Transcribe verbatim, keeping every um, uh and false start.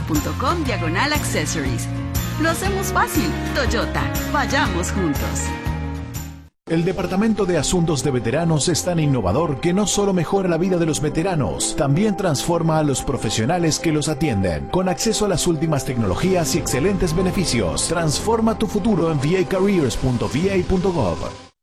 toyota.com diagonal accessories. Lo hacemos fácil. Toyota, vayamos juntos. El Departamento de Asuntos de Veteranos es tan innovador que no solo mejora la vida de los veteranos, también transforma a los profesionales que los atienden. Con acceso a las últimas tecnologías y excelentes beneficios, transforma tu futuro en v a careers punto v a punto gov.